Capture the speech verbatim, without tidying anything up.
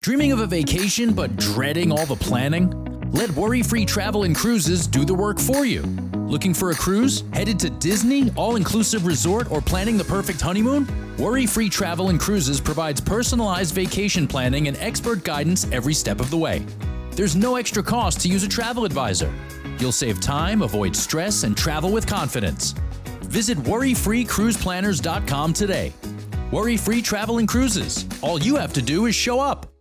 Dreaming of a vacation but dreading all the planning? Let Worry-Free Travel and Cruises do the work for you. Looking for a cruise? Headed to Disney, all-inclusive resort, or planning the perfect honeymoon? Worry-Free Travel and Cruises provides personalized vacation planning and expert guidance every step of the way. There's no extra cost to use a travel advisor. You'll save time, avoid stress, and travel with confidence. Visit worry free cruise planners dot com today. Worry-Free Travel and Cruises. All you have to do is show up.